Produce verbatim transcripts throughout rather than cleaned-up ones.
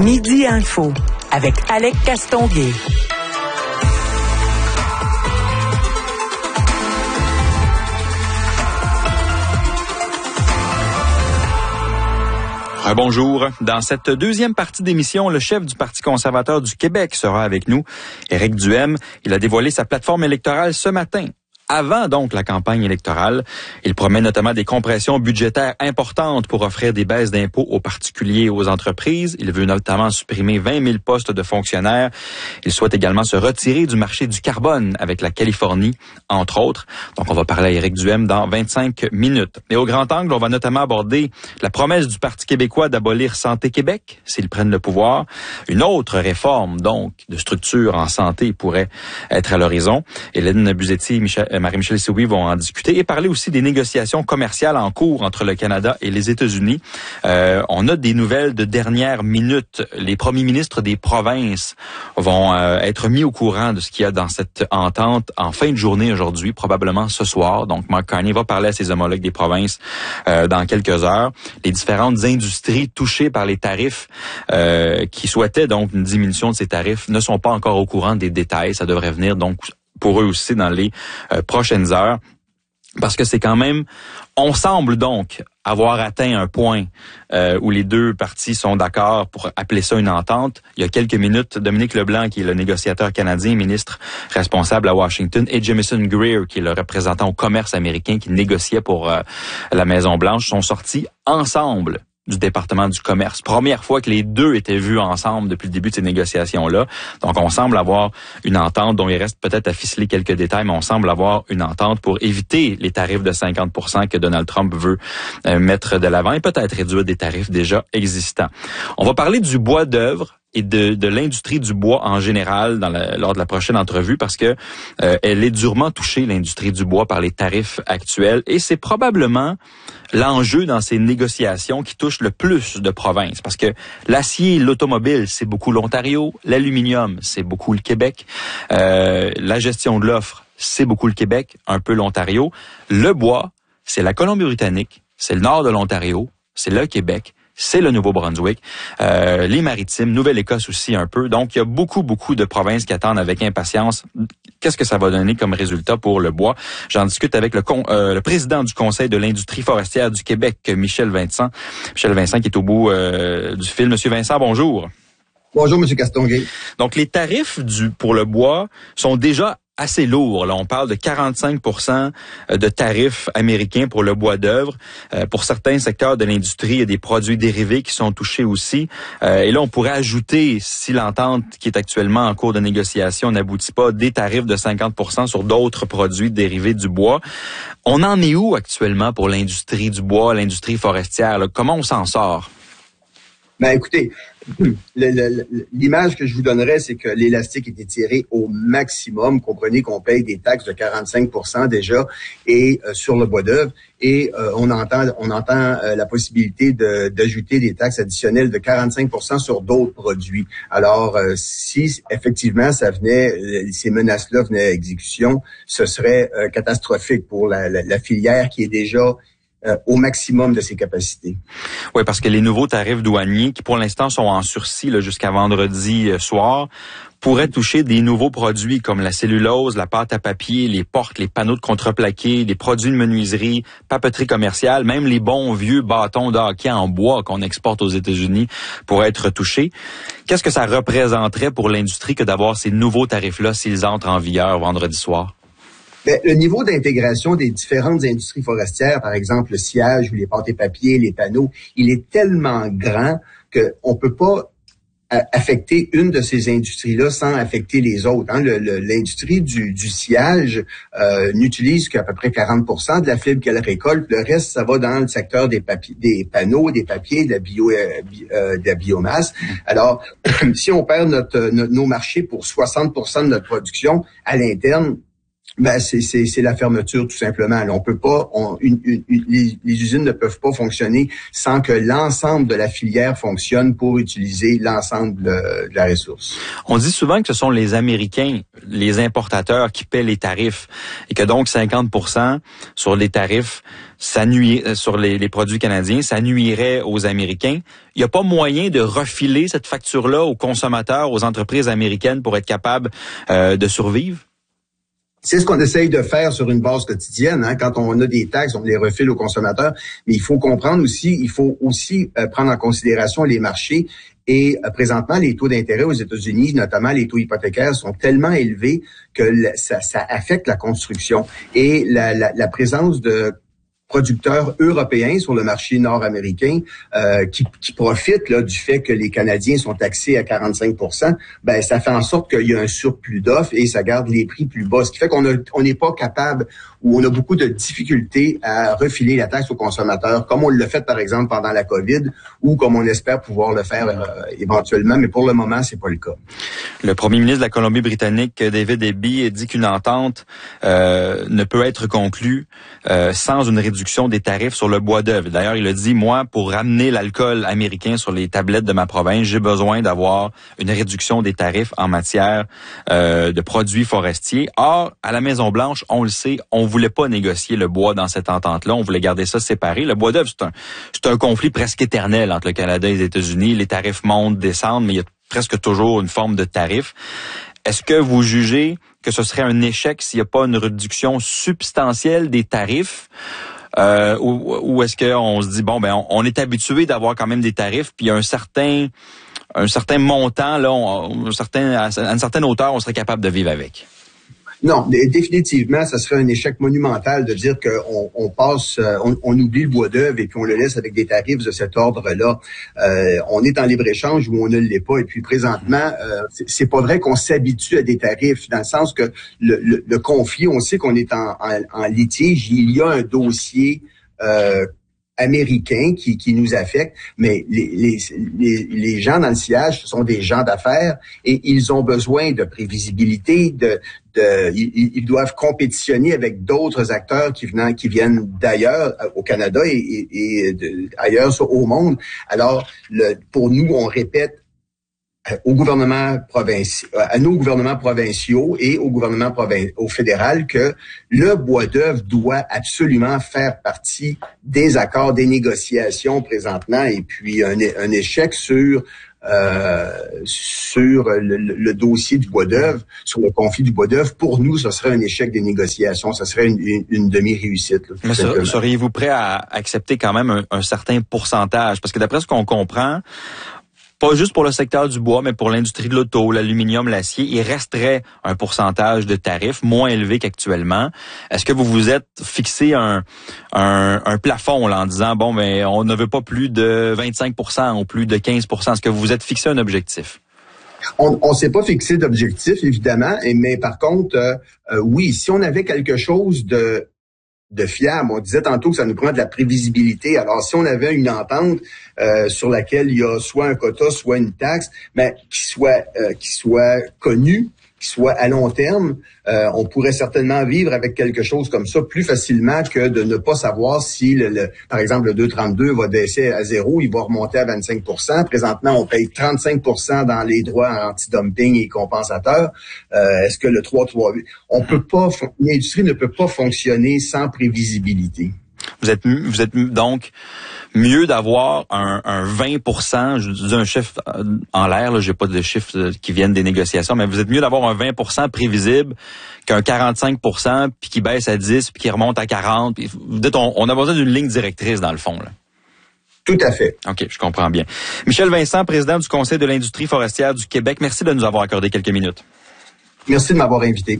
Midi Info avec Alec Castonguay. Bonjour. Dans cette deuxième partie d'émission, le chef du Parti conservateur du Québec sera avec nous, Éric Duhaime. Il a dévoilé sa plateforme électorale ce matin. Avant donc la campagne électorale, il promet notamment des compressions budgétaires importantes pour offrir des baisses d'impôts aux particuliers et aux entreprises. Il veut notamment supprimer vingt mille postes de fonctionnaires. Il souhaite également se retirer du marché du carbone avec la Californie, entre autres. Donc on va parler à Éric Duhaime dans vingt-cinq minutes. Et au grand angle, on va notamment aborder la promesse du Parti québécois d'abolir Santé Québec, s'ils prennent le pouvoir. Une autre réforme, donc, de structure en santé pourrait être à l'horizon. Hélène Buzetti, Michel Marie-Michel Sioui vont en discuter et parler aussi des négociations commerciales en cours entre le Canada et les États-Unis. Euh, on a des nouvelles de dernière minute. Les premiers ministres des provinces vont euh, être mis au courant de ce qu'il y a dans cette entente en fin de journée aujourd'hui, probablement ce soir. Donc, Mark Carney va parler à ses homologues des provinces euh, dans quelques heures. Les différentes industries touchées par les tarifs euh, qui souhaitaient donc une diminution de ces tarifs ne sont pas encore au courant des détails. Ça devrait venir donc pour eux aussi dans les euh, prochaines heures. Parce que c'est quand même, on semble donc avoir atteint un point euh, où les deux parties sont d'accord pour appeler ça une entente. Il y a quelques minutes, Dominique Leblanc, qui est le négociateur canadien, ministre responsable à Washington, et Jamieson Greer, qui est le représentant au commerce américain qui négociait pour euh, la Maison-Blanche, sont sortis ensemble du département du commerce. Première fois que les deux étaient vus ensemble depuis le début de ces négociations-là. Donc, on semble avoir une entente dont il reste peut-être à ficeler quelques détails, mais on semble avoir une entente pour éviter les tarifs de cinquante pour cent que Donald Trump veut euh, mettre de l'avant et peut-être réduire des tarifs déjà existants. On va parler du bois d'œuvre et de, de l'industrie du bois en général dans la, lors de la prochaine entrevue parce que euh, elle est durement touchée, l'industrie du bois, par les tarifs actuels et c'est probablement l'enjeu dans ces négociations qui touche le plus de provinces parce que l'acier, l'automobile, c'est beaucoup l'Ontario, l'aluminium, c'est beaucoup le Québec, euh, la gestion de l'offre, c'est beaucoup le Québec, un peu l'Ontario, le bois, c'est la Colombie-Britannique, c'est le nord de l'Ontario, c'est le Québec, c'est le Nouveau-Brunswick, euh, les Maritimes, Nouvelle-Écosse aussi un peu. Donc, il y a beaucoup, beaucoup de provinces qui attendent avec impatience. Qu'est-ce que ça va donner comme résultat pour le bois? J'en discute avec le, con, euh, le président du Conseil de l'industrie forestière du Québec, Michel Vincent. Michel Vincent qui est au bout euh, du fil. Monsieur Vincent, bonjour. Bonjour, Monsieur Castonguay. Donc, les tarifs du pour le bois sont déjà assez lourd. Là, on parle de quarante-cinq pour cent de tarifs américains pour le bois d'œuvre. Euh, pour certains secteurs de l'industrie, il y a des produits dérivés qui sont touchés aussi. Euh, et là, on pourrait ajouter, si l'entente qui est actuellement en cours de négociation n'aboutit pas, des tarifs de cinquante pour cent sur d'autres produits dérivés du bois. On en est où actuellement pour l'industrie du bois, l'industrie forestière? Là? Comment on s'en sort? Ben, écoutez, le, le, l'image que je vous donnerais, c'est que l'élastique est étiré au maximum. Comprenez qu'on paye des taxes de quarante-cinq pour cent déjà et euh, sur le bois d'œuvre et euh, on entend on entend euh, la possibilité de, d'ajouter des taxes additionnelles de quarante-cinq pour cent sur d'autres produits. Alors, euh, si effectivement ça venait, ces menaces-là venaient à exécution, ce serait euh, catastrophique pour la, la, la filière qui est déjà Euh, au maximum de ses capacités. Oui, parce que les nouveaux tarifs douaniers, qui pour l'instant sont en sursis là, jusqu'à vendredi euh, soir, pourraient toucher des nouveaux produits comme la cellulose, la pâte à papier, les portes, les panneaux de contreplaqué, des produits de menuiserie, papeterie commerciale, même les bons vieux bâtons de hockey en bois qu'on exporte aux États-Unis pourraient être touchés. Qu'est-ce que ça représenterait pour l'industrie que d'avoir ces nouveaux tarifs-là s'ils entrent en vigueur vendredi soir? Bien, le niveau d'intégration des différentes industries forestières, par exemple le sciage ou les pâtes et papiers, les panneaux, il est tellement grand qu'on peut pas affecter une de ces industries-là sans affecter les autres. Hein. Le, le, l'industrie du, du sciage euh, n'utilise qu'à peu près quarante pour cent de la fibre qu'elle récolte. Le reste, ça va dans le secteur des, papiers, des panneaux, des papiers, de la, bio, euh, de la biomasse. Alors, si on perd notre, notre, nos marchés pour soixante pour cent de notre production à l'interne, Ben c'est c'est c'est la fermeture tout simplement. Là, on peut pas, on, une, une, une, les, les usines ne peuvent pas fonctionner sans que l'ensemble de la filière fonctionne pour utiliser l'ensemble de, de la ressource. On dit souvent que ce sont les Américains, les importateurs, qui paient les tarifs et que donc cinquante pour cent sur les tarifs, ça nuit sur les, les produits canadiens, ça nuirait aux Américains. Il n'y a pas moyen de refiler cette facture-là aux consommateurs, aux entreprises américaines pour être capable euh, de survivre? C'est ce qu'on essaye de faire sur une base quotidienne. Hein. Quand on a des taxes, on les refile aux consommateurs. Mais il faut comprendre aussi, il faut aussi euh, prendre en considération les marchés. Et euh, présentement, les taux d'intérêt aux États-Unis, notamment les taux hypothécaires, sont tellement élevés que le, ça, ça affecte la construction. Et la, la, la présence de producteurs européens sur le marché nord-américain euh, qui, qui profitent là, du fait que les Canadiens sont taxés à quarante-cinq pour cent, ben ça fait en sorte qu'il y a un surplus d'offres et ça garde les prix plus bas. Ce qui fait qu'on a, on n'est pas capable ou on a beaucoup de difficultés à refiler la taxe aux consommateurs, comme on l'a fait par exemple pendant la COVID ou comme on espère pouvoir le faire euh, éventuellement, mais pour le moment, c'est pas le cas. Le premier ministre de la Colombie-Britannique, David Eby, dit qu'une entente euh, ne peut être conclue euh, sans une réduction des tarifs sur le bois d'œuvre. D'ailleurs, il a dit, moi, pour ramener l'alcool américain sur les tablettes de ma province, j'ai besoin d'avoir une réduction des tarifs en matière euh, de produits forestiers. Or, à la Maison-Blanche, on le sait, on voulait pas négocier le bois dans cette entente-là. On voulait garder ça séparé. Le bois d'œuvre, c'est un, c'est un conflit presque éternel entre le Canada et les États-Unis. Les tarifs montent, descendent, mais il y a presque toujours une forme de tarif. Est-ce que vous jugez que ce serait un échec s'il n'y a pas une réduction substantielle des tarifs? Euh, ou, ou est-ce qu'on se dit, bon, ben on, on est habitué d'avoir quand même des tarifs, puis un certain un certain montant, là, on, un certain, à une certaine hauteur, on serait capable de vivre avec? Non, définitivement, ça serait un échec monumental de dire qu'on on passe, on, on oublie le bois d'œuvre et puis on le laisse avec des tarifs de cet ordre-là. Euh, on est en libre-échange où on ne l'est pas. Et puis présentement, euh, c'est, c'est pas vrai qu'on s'habitue à des tarifs, dans le sens que le, le, le conflit, on sait qu'on est en, en, en litige. Il y a un dossier euh, américain qui, qui nous affecte, mais les, les, les, les gens dans le sillage, ce sont des gens d'affaires et ils ont besoin de prévisibilité, de, de ils, ils doivent compétitionner avec d'autres acteurs qui viennent, qui viennent d'ailleurs au Canada et, et, et de, ailleurs au monde. Alors, le, pour nous, on répète au gouvernement provincial, à nos gouvernements provinciaux et au gouvernement provin- au fédéral que le bois d'œuvre doit absolument faire partie des accords, des négociations présentement, et puis un, un échec sur euh, sur le, le dossier du bois d'œuvre, sur le conflit du bois d'œuvre, pour nous, ce serait un échec des négociations, ce serait une, une, une demi-réussite. Là, mais ser- seriez-vous prêt à accepter quand même un, un certain pourcentage? Parce que d'après ce qu'on comprend, pas juste pour le secteur du bois, mais pour l'industrie de l'auto, l'aluminium, l'acier, il resterait un pourcentage de tarifs moins élevé qu'actuellement. Est-ce que vous vous êtes fixé un, un, un plafond là, en disant, bon, mais on ne veut pas plus de vingt-cinq pour cent ou plus de quinze pour cent? Est-ce que vous vous êtes fixé un objectif? On on s'est pas fixé d'objectif, évidemment, mais par contre, euh, euh, oui, si on avait quelque chose de de fiable. On disait tantôt que ça nous prend de la prévisibilité. Alors, si on avait une entente euh, sur laquelle il y a soit un quota, soit une taxe, mais qui soit euh, qui soit connue, qui soit à long terme, euh, on pourrait certainement vivre avec quelque chose comme ça plus facilement que de ne pas savoir si, le, le par exemple, le deux trente-deux va baisser à zéro, il va remonter à vingt-cinq pour cent. Présentement, on paye trente-cinq pour cent dans les droits anti-dumping et compensateurs. Euh, est-ce que le trois trente-huit... On peut pas... L'industrie ne peut pas fonctionner sans prévisibilité. Vous êtes, vous êtes donc mieux d'avoir un, un vingt pour cent, je dis un chiffre en l'air, là, j'ai pas de chiffres qui viennent des négociations, mais vous êtes mieux d'avoir un vingt pour cent prévisible qu'un quarante-cinq pour cent puis qui baisse à dix puis qui remonte à quarante. Puis vous dites, on, on a besoin d'une ligne directrice dans le fond, là. Tout à fait. OK, je comprends bien. Michel Vincent, président du Conseil de l'industrie forestière du Québec, merci de nous avoir accordé quelques minutes. Merci de m'avoir invité.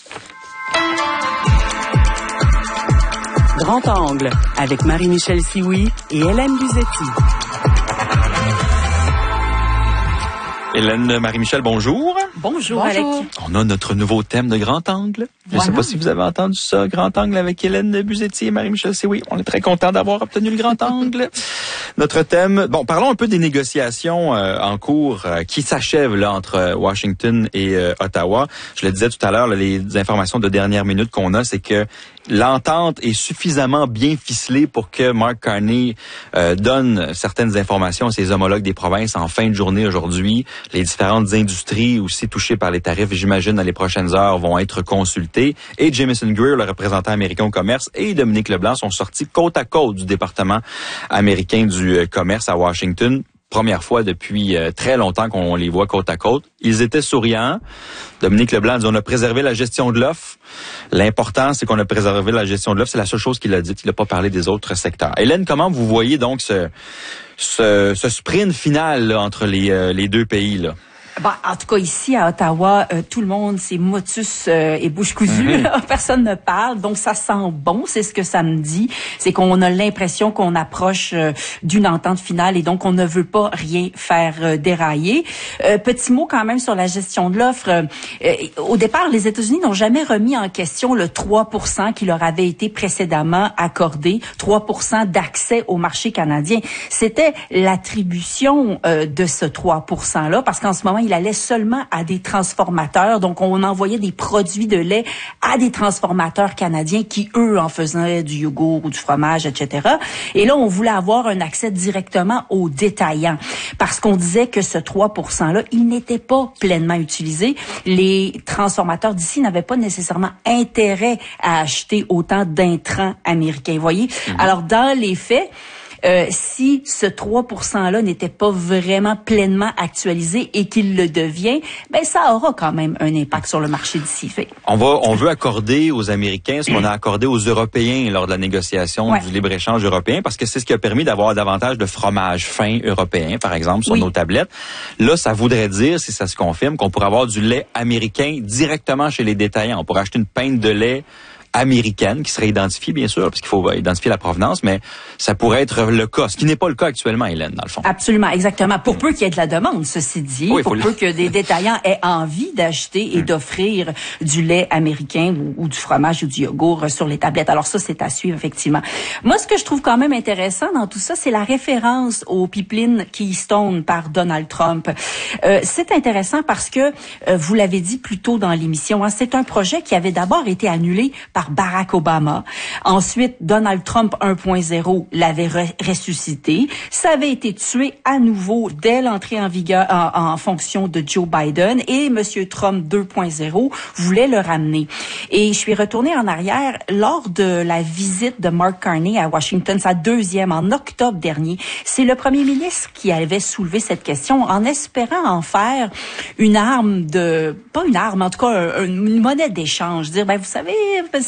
Grand Angle, avec Marie-Michel Sioui et Hélène Luzetti. Hélène Marie-Michel, bonjour. Bonjour, Bonjour. Alec. On a notre nouveau thème de grand angle. Je ne Voilà. sais pas si vous avez entendu ça, grand angle avec Hélène Buzetti et Marie-Michel. C'est oui, on est très content d'avoir obtenu le grand angle. Notre thème, bon, parlons un peu des négociations euh, en cours euh, qui s'achèvent là entre Washington et euh, Ottawa. Je le disais tout à l'heure, là, les informations de dernière minute qu'on a, c'est que l'entente est suffisamment bien ficelée pour que Mark Carney euh, donne certaines informations à ses homologues des provinces en fin de journée aujourd'hui. Les différentes industries aussi touchées par les tarifs, j'imagine, dans les prochaines heures, vont être consultées. Et Jamieson Greer, le représentant américain au commerce, et Dominique Leblanc sont sortis côte à côte du département américain du euh, commerce à Washington. Première fois depuis euh, très longtemps qu'on les voit côte à côte. Ils étaient souriants. Dominique Leblanc dit on a préservé la gestion de l'offre. L'important, c'est qu'on a préservé la gestion de l'offre. C'est la seule chose qu'il a dit. Il n'a pas parlé des autres secteurs. Hélène, comment vous voyez donc ce, ce, ce sprint final là, entre les, euh, les deux pays là? Bon, en tout cas, ici, à Ottawa, euh, tout le monde, c'est motus euh, et bouche cousue. Mm-hmm. Là. Personne ne parle, donc ça sent bon. C'est ce que ça me dit. C'est qu'on a l'impression qu'on approche euh, d'une entente finale et donc on ne veut pas rien faire euh, dérailler. Euh, petit mot quand même sur la gestion de l'offre. Euh, euh, au départ, les États-Unis n'ont jamais remis en question le trois pour cent qui leur avait été précédemment accordé, trois pour cent d'accès au marché canadien. C'était l'attribution euh, de ce trois pour cent-là, parce qu'en ce moment, il allait seulement à des transformateurs. Donc, on envoyait des produits de lait à des transformateurs canadiens qui, eux, en faisaient du yogourt ou du fromage, et cetera. Et là, on voulait avoir un accès directement aux détaillants parce qu'on disait que ce trois pour cent-là, il n'était pas pleinement utilisé. Les transformateurs d'ici n'avaient pas nécessairement intérêt à acheter autant d'intrants américains. Vous voyez? Mm-hmm. Alors, dans les faits, Euh, si ce trois pour cent-là n'était pas vraiment pleinement actualisé et qu'il le devient, ben ça aura quand même un impact sur le marché d'ici. Fait. On va, on veut accorder aux Américains ce qu'on a accordé aux Européens lors de la négociation ouais. du libre-échange européen, parce que c'est ce qui a permis d'avoir davantage de fromage fin européen, par exemple, sur oui. nos tablettes. Là, ça voudrait dire, si ça se confirme, qu'on pourrait avoir du lait américain directement chez les détaillants. On pourrait acheter une pinte de lait américaine, qui serait identifiée, bien sûr, parce qu'il faut identifier la provenance, mais ça pourrait être le cas, ce qui n'est pas le cas actuellement, Hélène, dans le fond. Absolument, exactement. Pour peu qu'il y ait de la demande, ceci dit, oui, pour le... peu que des détaillants aient envie d'acheter et mmh. d'offrir du lait américain ou, ou du fromage ou du yogourt sur les tablettes. Alors ça, c'est à suivre, effectivement. Moi, ce que je trouve quand même intéressant dans tout ça, c'est la référence au pipeline Keystone par Donald Trump. Euh, c'est intéressant parce que, euh, vous l'avez dit plus tôt dans l'émission, hein, c'est un projet qui avait d'abord été annulé par Barack Obama. Ensuite, Donald Trump un point zéro l'avait re- ressuscité. Ça avait été tué à nouveau dès l'entrée en vigueur en, en fonction de Joe Biden et Monsieur Trump deux point zéro voulait le ramener. Et je suis retournée en arrière lors de la visite de Mark Carney à Washington, sa deuxième en octobre dernier. C'est le premier ministre qui avait soulevé cette question en espérant en faire une arme de, pas une arme, en tout cas une monnaie d'échange. Dire, ben vous savez,